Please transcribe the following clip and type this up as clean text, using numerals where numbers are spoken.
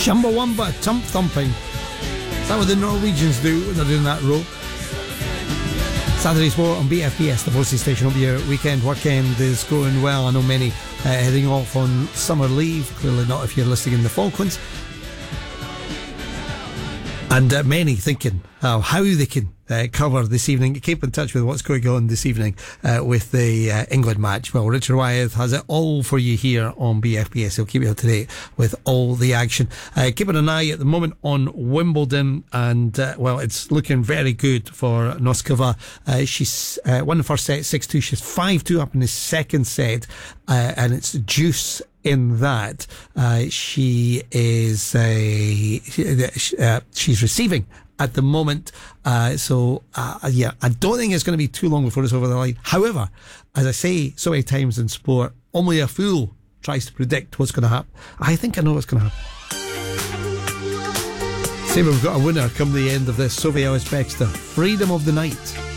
Chumbawamba, tump thumping. Is that what the Norwegians do when they're doing that row? Saturday Sport on BFBS, the Postie Station. Hope your weekend is going well. I know many heading off on summer leave. Clearly not if you're listening in the Falklands. And many thinking how they can cover this evening. Keep in touch with what's going on this evening with the England match. Well, Richard Wyeth has it all for you here on BFBS. He'll keep you up to date with all the action. Keeping an eye at the moment on Wimbledon, and well, it's looking very good for Noskova. She's won the first set 6-2. She's 5-2 up in the second set, and it's deuce in that. She is she's receiving at the moment, so I don't think it's going to be too long before it's over the line. However, as I say so many times in sport, only a fool tries to predict what's going to happen. I think I know what's going to happen. Say we've got a winner come the end of this. Sophie Ellis-Bextor, Freedom of the Night.